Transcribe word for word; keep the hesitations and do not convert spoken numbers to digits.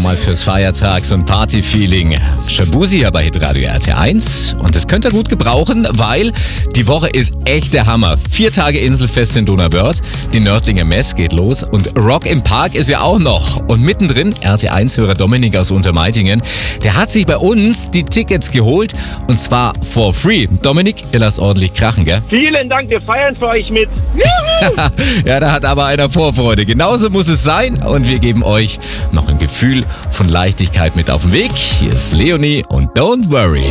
mal fürs Feiertags- und Party-Feeling. Shabuzi hier bei Hitradio R T eins. Und das könnt ihr gut gebrauchen, weil die Woche ist echt der Hammer. Vier Tage Inselfest in Donauwörth, die Nördlinger Mess geht los und Rock im Park ist ja auch noch. Und mittendrin R T eins-Hörer Dominik aus Untermeitingen, der hat sich bei uns die Tickets geholt und zwar for free. Dominik, ihr lasst ordentlich krachen, gell? Vielen Dank, wir feiern für euch mit. Ja, da hat aber einer Vorfreude. Genauso muss es sein und wir geben euch noch ein Gefühl von Leichtigkeit mit auf den Weg. Hier ist Leonie und Don't Worry.